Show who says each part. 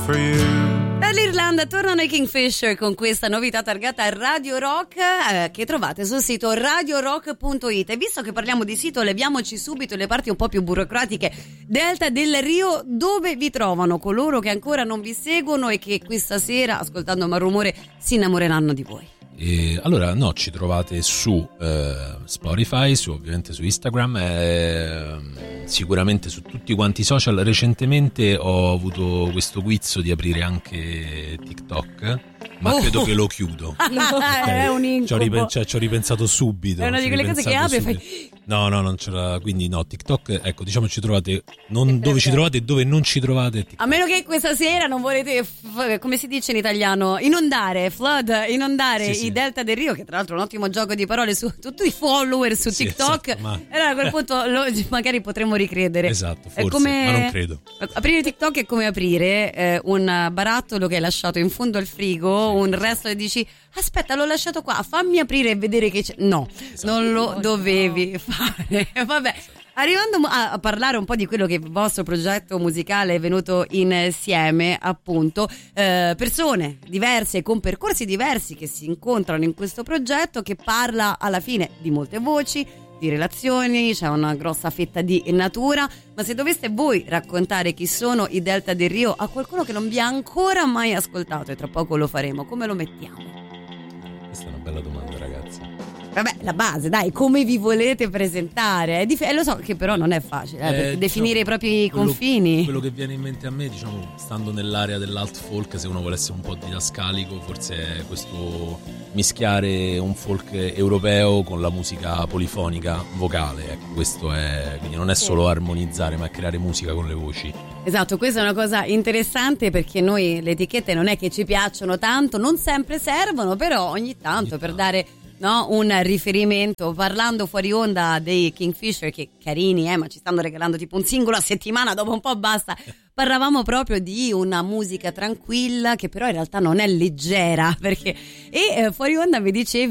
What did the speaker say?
Speaker 1: for you.
Speaker 2: Dall'Irlanda tornano i Kingfisher con questa novità targata Radio Rock che trovate sul sito radiorock.it. E visto che parliamo di sito, leviamoci subito le parti un po' più burocratiche. Delta del Rio, dove vi trovano coloro che ancora non vi seguono e che questa sera, ascoltando Malrumore, si innamoreranno di voi?
Speaker 3: Allora, no, ci trovate su Spotify, ovviamente su Instagram, sicuramente su tutti quanti i social. Recentemente ho avuto questo guizzo di aprire anche TikTok, ma credo che lo chiudo.
Speaker 2: È un incubo.
Speaker 3: Ci ho ripensato subito.
Speaker 2: È una di quelle cose che apri e fai...
Speaker 3: No, non c'era. Quindi no, TikTok, ecco, diciamo ci trovate non dove ci trovate e dove non ci trovate TikTok.
Speaker 2: A meno che questa sera non volete, come si dice in italiano, inondare
Speaker 3: sì.
Speaker 2: i Delta del Rio, che tra l'altro è un ottimo gioco di parole su tutti i follower su TikTok.
Speaker 3: Esatto, ma...
Speaker 2: Allora a quel punto magari potremmo ricredere.
Speaker 3: Esatto, forse, ma non credo.
Speaker 2: Aprire TikTok è come aprire un barattolo che hai lasciato in fondo al frigo, un resto e dici aspetta, l'ho lasciato qua, fammi aprire e vedere che c'è. No, esatto. Non lo dovevi fare. Vabbè, arrivando a parlare un po' di quello che il vostro progetto musicale è venuto insieme, appunto, persone diverse con percorsi diversi che si incontrano in questo progetto che parla alla fine di molte voci, di relazioni, c'è una grossa fetta di natura. Ma se doveste voi raccontare chi sono i Delta del Rio a qualcuno che non vi ha ancora mai ascoltato, e tra poco lo faremo, come lo mettiamo?
Speaker 3: Questa è una bella domanda, ragazzi.
Speaker 2: Vabbè, la base, dai, come vi volete presentare? Lo so che però non è facile, perché definire i propri confini.
Speaker 3: Quello che viene in mente a me, diciamo, stando nell'area dell'alt folk, se uno volesse un po' didascalico, forse è questo mischiare un folk europeo con la musica polifonica vocale. Ecco, questo è, quindi non è solo armonizzare, ma è creare musica con le voci.
Speaker 2: Esatto, questa è una cosa interessante, perché noi le etichette non è che ci piacciono tanto, non sempre servono, però ogni tanto per dare un riferimento. Parlando fuori onda dei Kingfisher, che carini, ma ci stanno regalando tipo un singolo a settimana, dopo un po' basta. Parlavamo proprio di una musica tranquilla che però in realtà non è leggera, perché fuori onda vi dicevi